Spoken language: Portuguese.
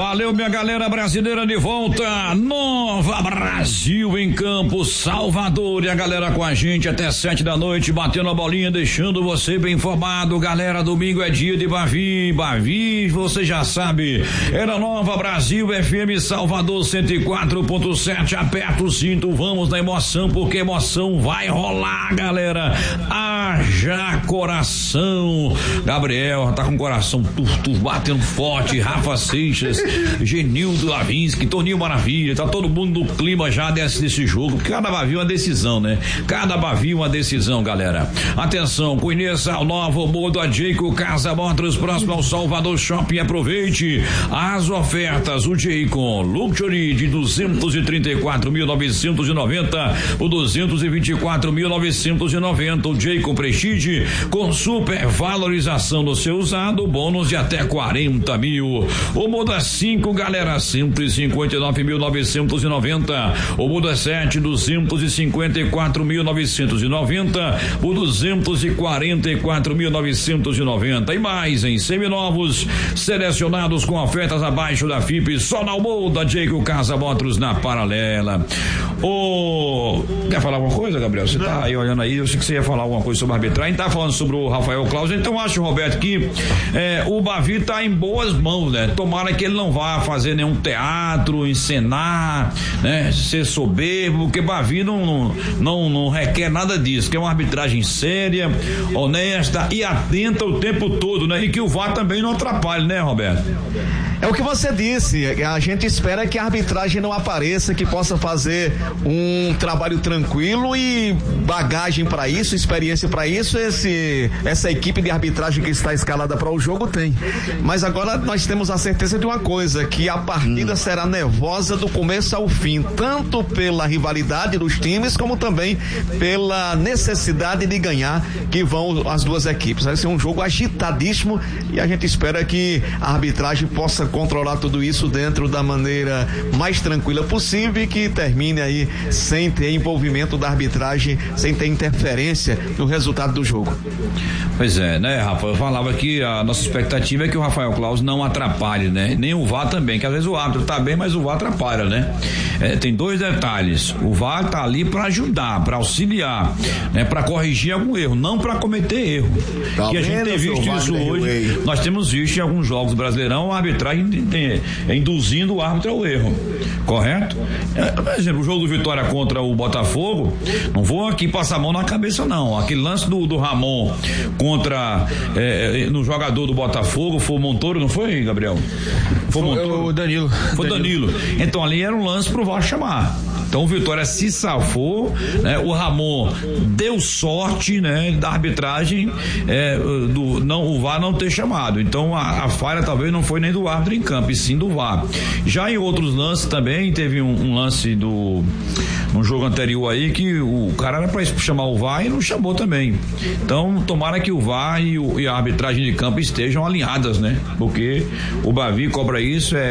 Valeu, minha galera brasileira de volta. Nova Brasil em campo, Salvador. E a galera com a gente até 7 da noite, batendo a bolinha, deixando você bem informado. Galera, domingo é dia de Bavi. Bavi, você já sabe. Era Nova Brasil FM Salvador 104.7. Aperta o cinto, vamos na emoção, porque emoção vai rolar, galera. Haja coração. Gabriel tá com o coração batendo forte. Rafa Seixas, Genildo Lavinsky, Toninho Maravilha, tá todo mundo no clima já desse jogo. Cada Bavi uma decisão, né? Cada Bavi uma decisão, galera. Atenção, conheça o novo modo a Jayco Casa Motors, próximo ao Salvador Shopping. Aproveite as ofertas. O Jayco Luxury de 234.990 por 224.990. O Jayco Prestige com super valorização do seu usado, bônus de até 40 mil. O Moda 5, galera, 159.990. O Moda 7, 254.990 por 244.990. E mais em seminovos selecionados com ofertas abaixo da FIP, só na Moda Jayco Casa Motors na Paralela. Quer falar alguma coisa, Gabriel? Você tá aí olhando aí, eu sei que você ia falar alguma coisa sobre a arbitragem, tá falando sobre o Rafael Claus, então acho, Roberto, que o Bavi tá em boas mãos, né? Tomara que ele não vá fazer nenhum teatro, encenar, né? Ser soberbo, porque Bavi não requer nada disso, que é uma arbitragem séria, honesta e atenta o tempo todo, né? E que o VAR também não atrapalhe, né, Roberto? É o que você disse, a gente espera que a arbitragem não apareça, que possa fazer um trabalho tranquilo e bagagem para isso, experiência para isso, essa equipe de arbitragem que está escalada para o jogo tem. Mas agora nós temos a certeza de uma coisa, que a partida será nervosa do começo ao fim, tanto pela rivalidade dos times, como também pela necessidade de ganhar que vão as duas equipes. Vai ser um jogo agitadíssimo e a gente espera que a arbitragem possa controlar tudo isso dentro da maneira mais tranquila possível e que termine aí sem ter envolvimento da arbitragem, sem ter interferência no resultado do jogo. Pois é, né, Rafa? Eu falava que a nossa expectativa é que o Rafael Claus não atrapalhe, né? Nem o VAR também, que às vezes o árbitro tá bem, mas o VAR atrapalha, né? Tem dois detalhes. O VAR tá ali para ajudar, para auxiliar, né? Para corrigir algum erro, não para cometer erro. Tá, que a gente tem visto isso hoje. Nós temos visto em alguns jogos do Brasileirão a arbitragem induzindo o árbitro ao erro, correto? Por exemplo, o jogo do Vitória contra o Botafogo, não vou aqui passar a mão na cabeça não, aquele lance do Ramon contra no jogador do Botafogo, foi o Montoro, não foi, Gabriel? Foi o Danilo. Foi Danilo. Então ali era um lance pro VAR chamar. Então o Vitória se safou, né? O Ramon deu sorte, né? Da arbitragem, o VAR não ter chamado. Então a falha talvez não foi nem do árbitro em campo, e sim do VAR. Já em outros lances também, teve um lance num jogo anterior aí que o cara era pra chamar o VAR e não chamou também. Então tomara que o VAR e a arbitragem de campo estejam alinhadas, né? Porque o Bavi cobra isso,